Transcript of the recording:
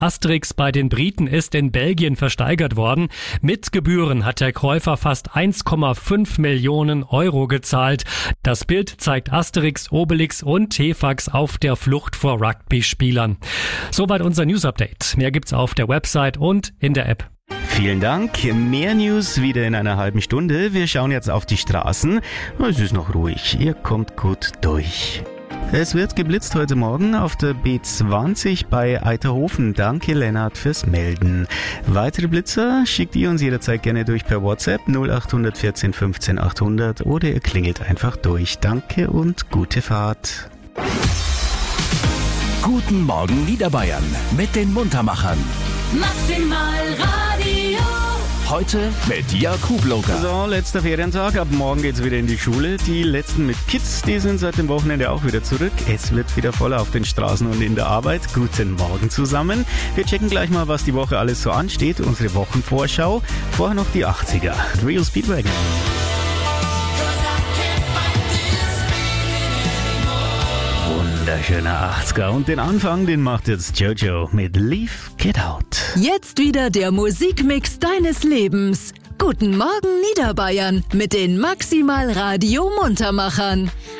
Asterix bei den Briten ist in Belgien versteigert worden. Mit Gebühren hat der Käufer fast 1,5 Millionen Euro gezahlt. Das Bild zeigt Asterix, Obelix und Tefax auf der Flucht vor Rugby-Spielern. Soweit unser News-Update. Mehr gibt's auf der Website und in der App. Vielen Dank. Mehr News wieder in einer halben Stunde. Wir schauen jetzt auf die Straßen. Es ist noch ruhig. Ihr kommt gut durch. Es wird geblitzt heute Morgen auf der B20 bei Eiterhofen. Danke, Lennart, fürs Melden. Weitere Blitzer schickt ihr uns jederzeit gerne durch per WhatsApp 0800 14 15 800 oder ihr klingelt einfach durch. Danke und gute Fahrt. Guten Morgen Niederbayern mit den Muntermachern. Maximal Radio. Heute mit Jakub Locker. So, letzter Ferientag. Ab morgen geht's wieder in die Schule. Die letzten mit Kids, die sind seit dem Wochenende auch wieder zurück. Es wird wieder voller auf den Straßen und in der Arbeit. Guten Morgen zusammen. Wir checken gleich mal, was die Woche alles so ansteht. Unsere Wochenvorschau. Vorher noch die 80er. Real Speedwagon. Wunderschöner 80er. Und den Anfang, den macht jetzt Jojo mit Leave Get Out. Jetzt wieder der Musikmix deines Lebens. Guten Morgen Niederbayern mit den Maximal Radio Muntermachern.